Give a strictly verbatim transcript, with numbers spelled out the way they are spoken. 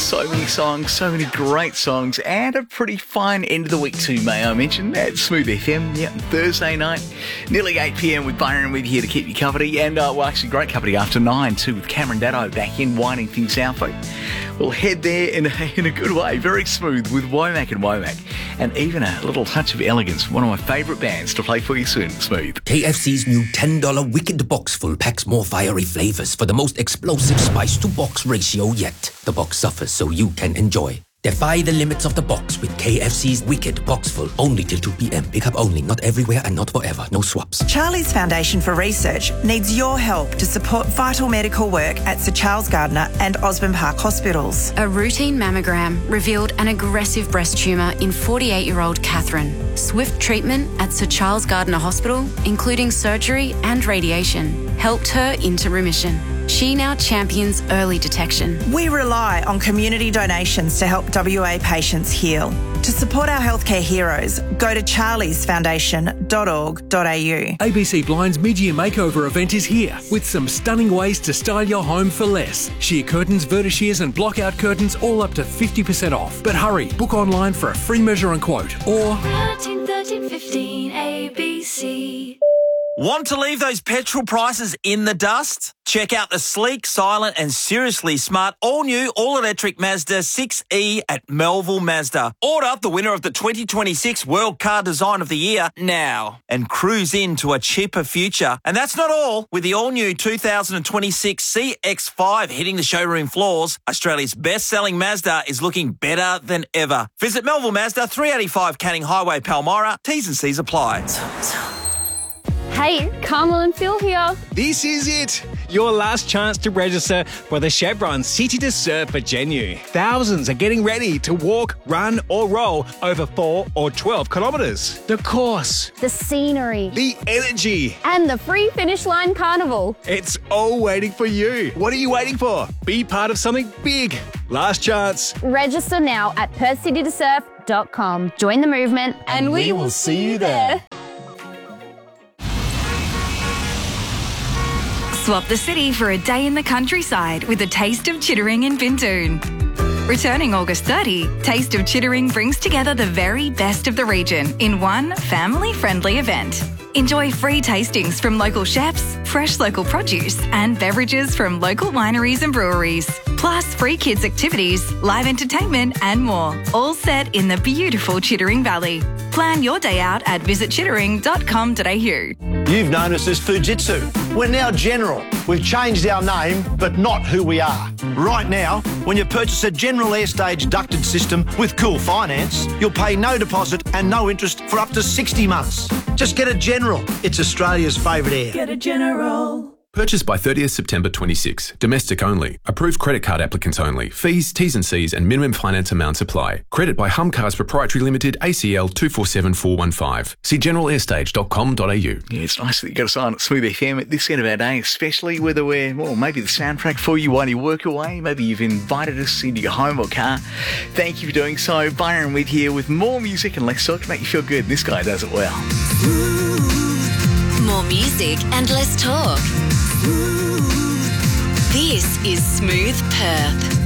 So many songs, so many great songs, and a pretty fine end of the week too, may I mention, at Smooth F M. Yeah, Thursday night, nearly eight p.m. with Byron with you here to keep you company, and uh, well, actually great company after nine too, with Cameron Datto back in winding things out for you. We'll head there in a, in a good way, very smooth with Womack and Womack, and even a little touch of elegance. One of my favourite bands to play for you soon, Smooth. K F C's new ten dollar Wicked Box Full packs more fiery flavours for the most explosive spice to box ratio yet. The box suffers so you can enjoy. Defy the limits of the box with K F C's Wicked Box Full. Only till two p.m. Pick up only, not everywhere and not forever. No swaps. Charlie's Foundation for Research needs your help to support vital medical work at Sir Charles Gardner and Osborne Park Hospitals. A routine mammogram revealed an aggressive breast tumour in forty-eight-year-old Catherine. Swift treatment at Sir Charles Gardner Hospital, including surgery and radiation, helped her into remission. She now champions early detection. We rely on community donations to help W A patients heal. To support our healthcare heroes, go to charlies foundation dot org dot a u. A B C Blind's mid-year makeover event is here with some stunning ways to style your home for less. Sheer curtains, vertishears and block-out curtains all up to fifty percent off. But hurry, book online for a free measure and quote or thirteen thirteen fifteen A B C. Want to leave those petrol prices in the dust? Check out the sleek, silent and seriously smart all-new all-electric Mazda six E at Melville Mazda. Order the winner of the twenty twenty-six World Car Design of the Year now and cruise into a cheaper future. And that's not all. With the all-new two thousand twenty-six C X five hitting the showroom floors, Australia's best-selling Mazda is looking better than ever. Visit Melville Mazda, three eighty-five Canning Highway, Palmyra. T's and C's apply. Hey, Carmel and Phil here. This is it. Your last chance to register for the Chevron City to Surf for Genu. Thousands are getting ready to walk, run or roll over four or twelve kilometres. The course, the scenery, the energy, and the free finish line carnival. It's all waiting for you. What are you waiting for? Be part of something big. Last chance. Register now at perth city to surf dot com. Join the movement and, and we, we will see you there. Swap the city for a day in the countryside with a taste of Chittering in Bindoon. Returning August thirtieth, Taste of Chittering brings together the very best of the region in one family-friendly event. Enjoy free tastings from local chefs, fresh local produce and beverages from local wineries and breweries. Plus free kids activities, live entertainment and more. All set in the beautiful Chittering Valley. Plan your day out at visit chittering dot com dot a u. You've known us as Fujitsu. We're now General. We've changed our name, but not who we are. Right now, when you purchase a General Airstage ducted system with Cool Finance, you'll pay no deposit and no interest for up to sixty months. Just get a General. It's Australia's favourite air. Get a General. Purchased by thirtieth September twenty-six. Domestic only. Approved credit card applicants only. Fees, T's and C's and minimum finance amounts apply. Credit by Humcars Proprietary Limited, A C L two four seven four one five. See general airstage dot com dot a u. Yeah, it's nice that you got us on at Smooth F M at this end of our day, especially whether we're, well, maybe the soundtrack for you while you work away. Maybe you've invited us into your home or car. Thank you for doing so. Byron with here with more music and less talk to make you feel good. This guy does it well. More music and less talk. This is Smooth Perth.